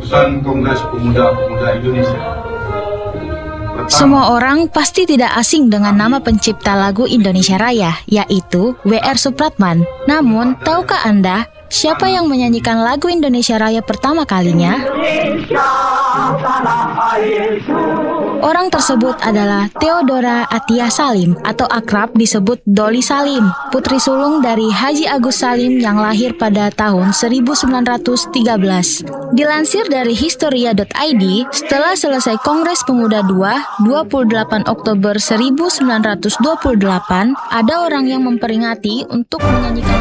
keputusan Kongres Pemuda-Pemuda Indonesia. Semua orang pasti tidak asing dengan nama pencipta lagu Indonesia Raya, yaitu W.R. Supratman. Namun, tahukah Anda siapa yang menyanyikan lagu Indonesia Raya pertama kalinya? Orang tersebut adalah Theodora Atia Salim atau akrab disebut Doli Salim, putri sulung dari Haji Agus Salim yang lahir pada tahun 1913. Dilansir dari historia.id, setelah selesai Kongres Pemuda II, 28 Oktober 1928, ada orang yang memperingati untuk menyanyikan